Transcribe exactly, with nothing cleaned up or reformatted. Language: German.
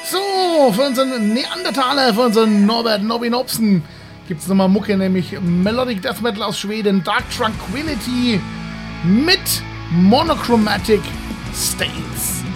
So, für unseren Neandertaler, für unseren Norbert Nobby Nobson gibt es nochmal Mucke, nämlich Melodic Death Metal aus Schweden, Dark Tranquility mit Monochromatic Stains.